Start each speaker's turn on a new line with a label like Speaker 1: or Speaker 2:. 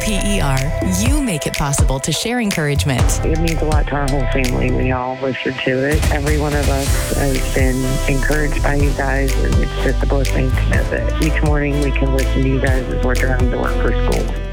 Speaker 1: KPER, you make it possible to share encouragement.
Speaker 2: It means a lot to our whole family. We all listen to it. Every one of us has been encouraged by you guys, and it's just a blessing to know that each morning we can listen to you guys as we're driving to work for school.